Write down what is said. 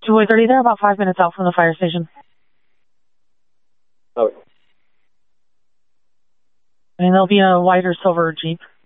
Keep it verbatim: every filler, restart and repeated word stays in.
two thirty, they're about five minutes out from the fire station. Okay. And there'll be a white or silver Jeep.